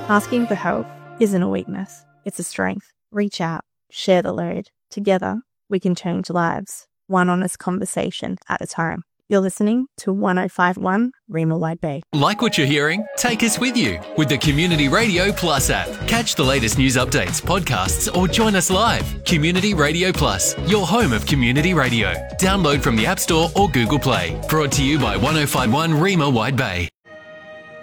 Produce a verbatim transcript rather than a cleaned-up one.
Asking for help isn't a weakness, it's a strength. Reach out, share the load. Together, we can change lives, one honest conversation at a time. You're listening to one oh five point one Rima Wide Bay. Like what you're hearing? Take us with you with the Community Radio Plus app. Catch the latest news updates, podcasts, or join us live. Community Radio Plus, your home of community radio. Download from the App Store or Google Play. Brought to you by one oh five point one Rima Wide Bay.